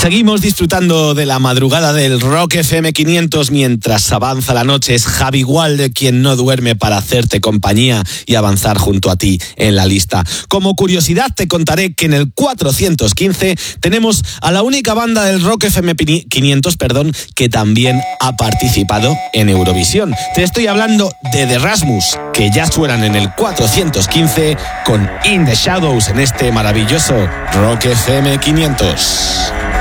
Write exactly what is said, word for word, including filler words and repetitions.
Seguimos disfrutando de la madrugada del Rock F M quinientos mientras avanza la noche. Es Javi Walde quien no duerme para hacerte compañía y avanzar junto a ti en la lista. Como curiosidad te contaré que en el cuatrocientos quince tenemos a la única banda del Rock F M quinientos, perdón, que también ha participado en Eurovisión. Te estoy hablando de The Rasmus, que ya suenan en el cuatrocientos quince con In the Shadows en este maravilloso Rock F M quinientos.